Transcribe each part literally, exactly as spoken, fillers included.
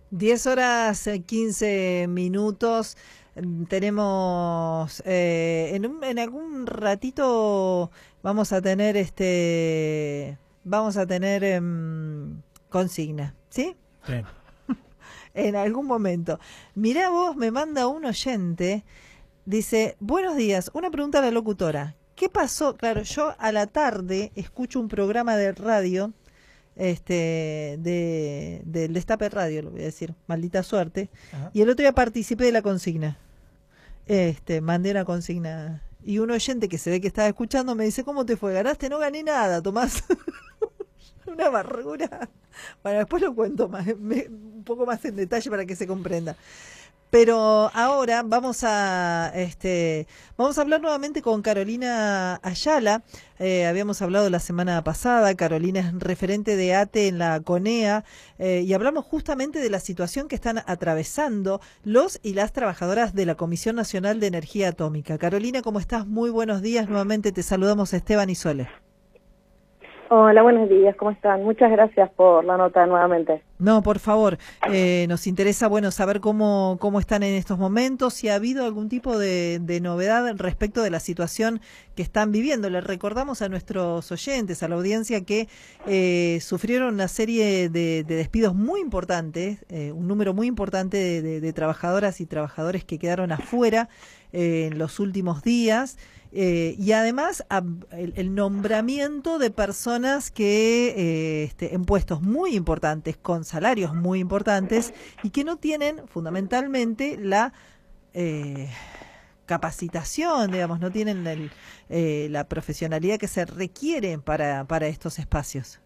diez horas eh, quince minutos. Mm, Tenemos eh, en, un- en algún ratito vamos a tener este vamos a tener em, consigna, ¿sí? Sí. En algún momento. Mirá vos, me manda un oyente, dice, buenos días, una pregunta a la locutora. ¿Qué pasó? Claro, yo a la tarde escucho un programa de radio, este, de, del Destape Radio, lo voy a decir, maldita suerte, Ajá. y el otro día participé de la consigna. Este, mandé una consigna. Y un oyente que se ve que estaba escuchando me dice, ¿cómo te fue? ¿Ganaste? No gané nada, Tomás. Una amargura. Bueno, después lo cuento más, me- un poco más en detalle para que se comprenda. Pero ahora vamos a este vamos a hablar nuevamente con Carolina Ayala. Eh, habíamos hablado la semana pasada. Carolina es referente de ATE en la CONEA eh, y hablamos justamente de la situación que están atravesando los y las trabajadoras de la Comisión Nacional de Energía Atómica. Carolina, ¿cómo estás? Muy buenos días. Nuevamente te saludamos Esteban y Sole. Hola, buenos días, ¿cómo están? Muchas gracias por la nota nuevamente. No, por favor, eh, nos interesa, bueno, saber cómo, cómo están en estos momentos, si ha habido algún tipo de, de novedad respecto de la situación que están viviendo. Les recordamos a nuestros oyentes, a la audiencia, que eh, sufrieron una serie de, de despidos muy importantes, eh, un número muy importante de, de, de trabajadoras y trabajadores que quedaron afuera eh, en los últimos días. Eh, y además a, el, el nombramiento de personas que eh, este, en puestos muy importantes, con salarios muy importantes y que no tienen fundamentalmente la eh, capacitación, digamos, no tienen el, eh, la profesionalidad que se requiere para, para estos espacios.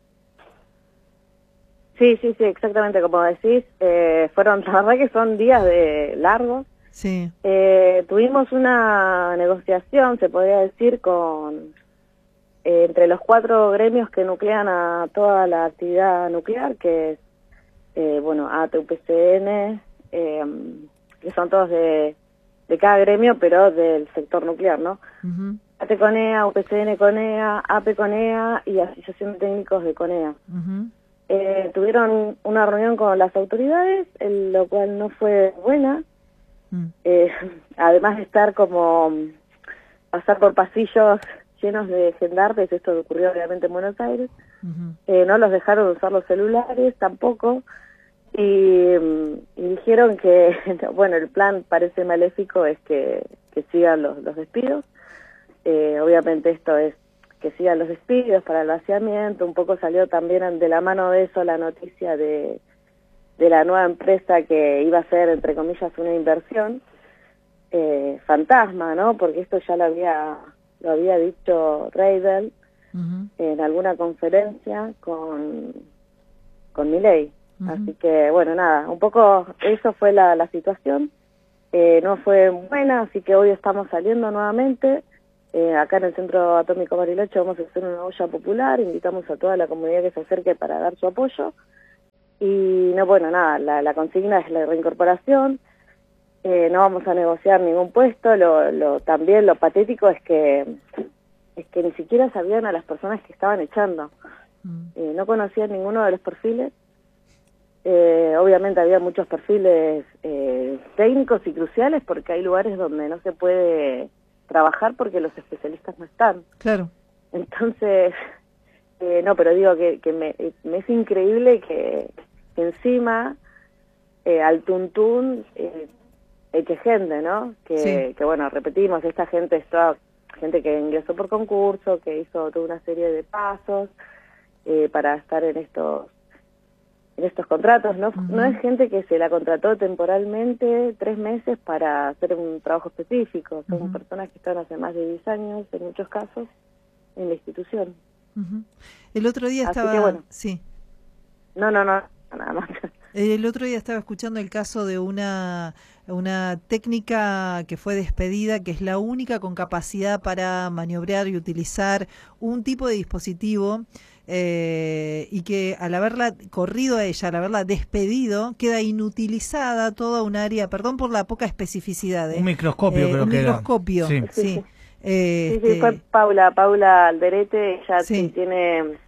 Sí, sí, sí, exactamente como decís. Eh, fueron, la verdad que son días de largos. Sí. Eh, tuvimos una negociación, se podría decir, con eh, entre los cuatro gremios que nuclean a toda la actividad nuclear, que es, eh, bueno, A T E, U P C N, eh, que son todos de, de cada gremio, pero del sector nuclear, ¿no? Uh-huh. A T E CONEA, U P C N CONEA, A P E CONEA y Asociación de Técnicos de CONEA. Uh-huh. Eh, tuvieron una reunión con las autoridades, el- lo cual no fue buena. Eh, además de estar como pasar por pasillos llenos de gendarmes, esto ocurrió obviamente en Buenos Aires, Uh-huh. eh, no los dejaron usar los celulares tampoco y, y dijeron que, bueno, el plan parece maléfico, es que, que sigan los, los despidos. Eh, obviamente esto es que sigan los despidos para el vaciamiento, un poco salió también de la mano de eso la noticia de de la nueva empresa que iba a ser, entre comillas, una inversión eh, fantasma, ¿no? Porque esto ya lo había lo había dicho Reidel Uh-huh. en alguna conferencia con, con Milei. Uh-huh. Así que, bueno, nada, un poco eso fue la, la situación. Eh, no fue buena, así que hoy estamos saliendo nuevamente. Eh, acá en el Centro Atómico Bariloche vamos a hacer una olla popular, invitamos a toda la comunidad que se acerque para dar su apoyo. Y no, bueno, nada, la, la consigna es la reincorporación, eh, no vamos a negociar ningún puesto, lo, lo también lo patético es que es que ni siquiera sabían a las personas que estaban echando, Uh-huh. eh, no conocían ninguno de los perfiles, eh, obviamente había muchos perfiles eh, técnicos y cruciales porque hay lugares donde no se puede trabajar porque los especialistas no están. Claro. Entonces... Eh, no, pero digo que, que me, me es increíble que, que encima eh, al tuntún eh, eche gente, ¿no? Que, Sí. que, bueno, repetimos, esta gente es toda gente que ingresó por concurso, que hizo toda una serie de pasos eh, para estar en estos en estos contratos, ¿no? Uh-huh. No es gente que se la contrató temporalmente tres meses para hacer un trabajo específico, son Uh-huh. personas que están hace más de diez años, en muchos casos, en la institución. Uh-huh. El otro día Así estaba... que bueno. Sí. No, no, no, nada más. El otro día estaba escuchando el caso de una, una técnica que fue despedida, que es la única con capacidad para maniobrar y utilizar un tipo de dispositivo eh, y que al haberla corrido a ella, al haberla despedido, queda inutilizada toda un área, perdón por la poca especificidad. ¿eh? Un microscopio Eh, creo un que microscopio, era. Sí. sí. Sí, sí. Eh, Sí, sí, este, fue Paula, Paula Alderete, ella Sí. sí tiene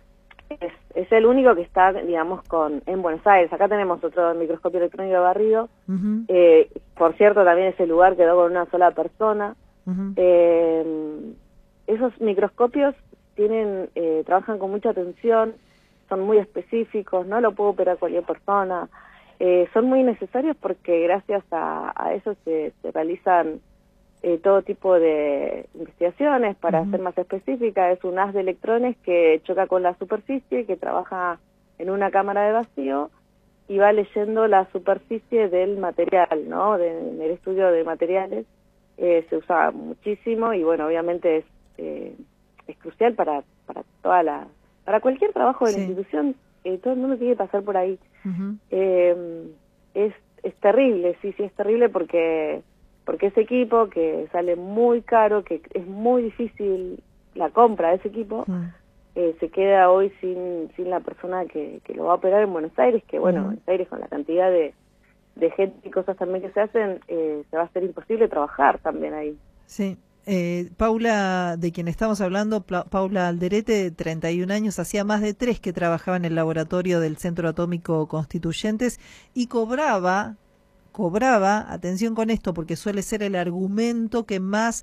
es, es el único que está, digamos, con en Buenos Aires. Acá tenemos otro microscopio electrónico de Barrido. Uh-huh. eh, por cierto, también ese lugar quedó con una sola persona. Uh-huh. eh, esos microscopios tienen eh, trabajan con mucha atención, son muy específicos, no lo puede operar cualquier persona. Eh, son muy necesarios porque gracias a, a eso se, se realizan eh, todo tipo de investigaciones. Para uh-huh. ser más específica, es un haz de electrones que choca con la superficie, que trabaja en una cámara de vacío y va leyendo la superficie del material, ¿no? De, en el estudio de materiales eh, se usa muchísimo y bueno, obviamente es, eh, es crucial para, para toda la, para cualquier trabajo de sí. la institución. Eh, todo el mundo tiene que pasar por ahí. Uh-huh. eh, es, es terrible, sí, sí, es terrible porque porque ese equipo que sale muy caro, que es muy difícil la compra de ese equipo, uh-huh. eh, se queda hoy sin sin la persona que, que lo va a operar en Buenos Aires, que bueno, uh-huh. Buenos Aires con la cantidad de, de gente y cosas también que se hacen, eh, se va a hacer imposible trabajar también ahí. Sí. Eh, Paula, de quien estamos hablando, Pla- Paula Alderete, de treinta y un años, hacía más de tres que trabajaba en el laboratorio del Centro Atómico Constituyentes y cobraba, cobraba, atención con esto, porque suele ser el argumento que más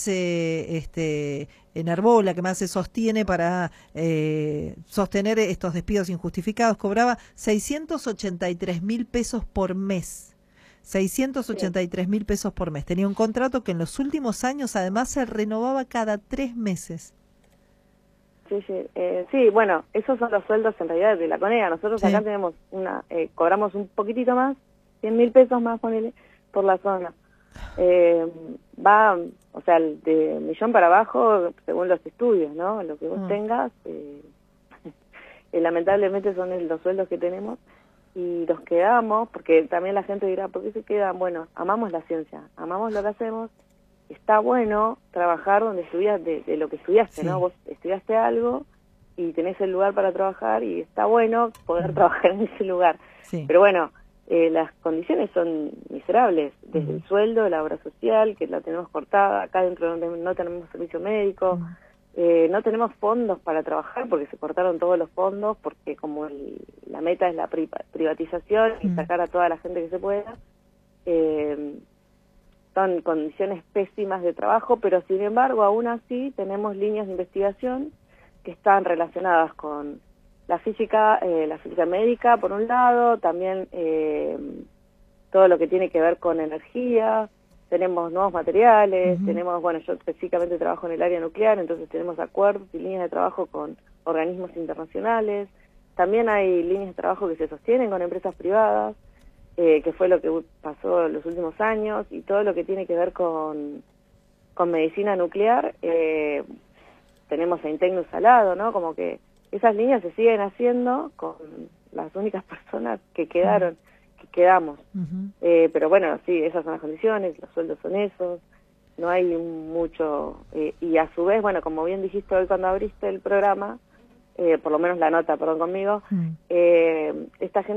se este, enarbola, que más se sostiene para eh, sostener estos despidos injustificados, cobraba seiscientos ochenta y tres mil pesos por mes. seiscientos ochenta y tres mil pesos por mes. Tenía un contrato que en los últimos años además se renovaba cada tres meses. Sí, sí, eh, sí, bueno, esos son los sueldos en realidad de la CONEA. Nosotros sí. acá tenemos una, eh, cobramos un poquitito más, cien mil pesos más, ponele, por la zona. Eh, va, o sea, de millón para abajo, según los estudios, ¿no? Lo que vos mm. tengas, eh, lamentablemente son los sueldos que tenemos. Y nos quedamos, porque también la gente dirá, ¿por qué se quedan? Bueno, amamos la ciencia, amamos lo que hacemos, está bueno trabajar donde estudias, de, de lo que estudiaste, sí. ¿no? Vos estudiaste algo y tenés el lugar para trabajar y está bueno poder mm. trabajar en ese lugar. Sí. Pero bueno, eh, las condiciones son miserables, desde mm. el sueldo, la obra social, que la tenemos cortada, acá dentro donde no tenemos servicio médico, mm. Eh, no tenemos fondos para trabajar porque se cortaron todos los fondos, porque como el, la meta es la pri privatización y mm. sacar a toda la gente que se pueda, eh, son condiciones pésimas de trabajo, pero sin embargo aún así tenemos líneas de investigación que están relacionadas con la física, eh, la física médica por un lado, también eh, todo lo que tiene que ver con energía. Tenemos nuevos materiales, uh-huh. tenemos, bueno, yo específicamente trabajo en el área nuclear, entonces tenemos acuerdos y líneas de trabajo con organismos internacionales. También hay líneas de trabajo que se sostienen con empresas privadas, eh, que fue lo que pasó en los últimos años, y todo lo que tiene que ver con, con medicina nuclear. Eh, tenemos a Intecnus al lado, ¿no? Como que esas líneas se siguen haciendo con las únicas personas que quedaron. Uh-huh. quedamos. Uh-huh. Eh, pero bueno, sí, esas son las condiciones, los sueldos son esos, no hay mucho, eh, y a su vez, bueno, como bien dijiste hoy cuando abriste el programa, eh, por lo menos la nota, perdón conmigo, uh-huh. eh, esta gente